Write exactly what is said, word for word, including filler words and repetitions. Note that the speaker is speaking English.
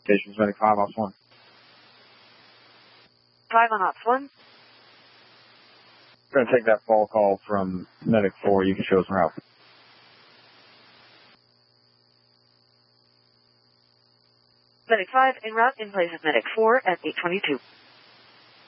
stations, Medic five, Ops one. five on Ops one. We're going to take that fall call from Medic four. You can show us some route. Medic five en route in place of Medic four at eight twenty-two.